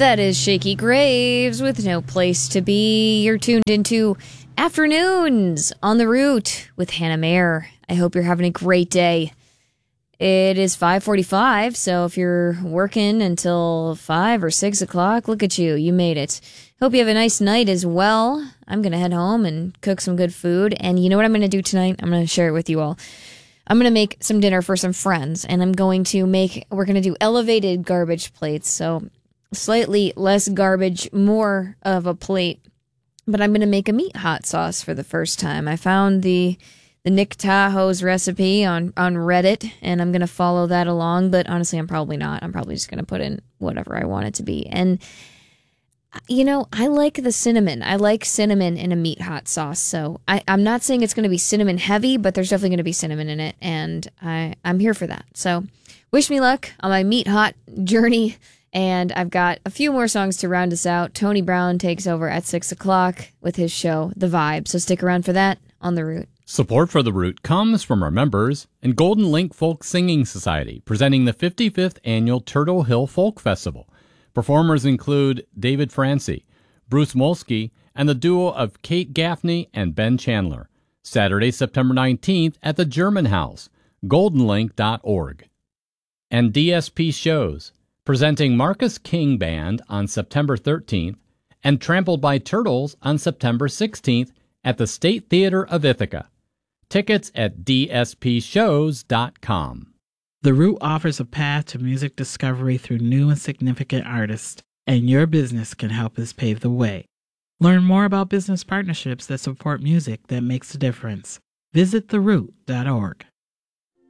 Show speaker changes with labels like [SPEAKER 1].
[SPEAKER 1] That is Shaky Graves with No Place to Be. You're tuned into Afternoons on the Route with Hannah Mayer. I hope you're having a great day. It is 5:45, so if you're working until 5 or 6 o'clock, look at you. You made it. Hope you have a nice night as well. I'm going to head home and cook some good food. And you know what I'm going to do tonight? I'm going to share it with you all. I'm going to make some dinner for some friends, and we're going to do elevated garbage plates. So slightly less garbage, more of a plate. But I'm going to make a meat hot sauce for the first time. I found the Nick Tahoe's recipe on Reddit, and I'm going to follow that along. But honestly, I'm probably not. I'm probably just going to put in whatever I want it to be. And, you know, I like the cinnamon. I like cinnamon in a meat hot sauce. So I'm not saying it's going to be cinnamon heavy, but there's definitely going to be cinnamon in it. And I'm here for that. So wish me luck on my meat hot journey. And I've got a few more songs to round us out. Tony Brown takes over at 6 o'clock with his show, The Vibe. So stick around for that on The Route.
[SPEAKER 2] Support for The Route comes from our members and Golden Link Folk Singing Society, presenting the 55th Annual Turtle Hill Folk Festival. Performers include David Francie, Bruce Molsky, and the duo of Kate Gaffney and Ben Chandler. Saturday, September 19th at the German House, goldenlink.org. And DSP Shows, presenting Marcus King Band on September 13th and Trampled by Turtles on September 16th at the State Theater of Ithaca. Tickets at dspshows.com.
[SPEAKER 3] The Route offers a path to music discovery through new and significant artists, and your business can help us pave the way. Learn more about business partnerships that support music that makes a difference. Visit theroute.org.